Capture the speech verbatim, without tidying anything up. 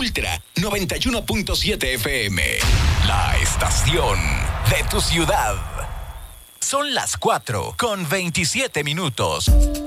Ultra noventa y uno punto siete F M. La estación de tu ciudad. Son las cuatro con veintisiete minutos.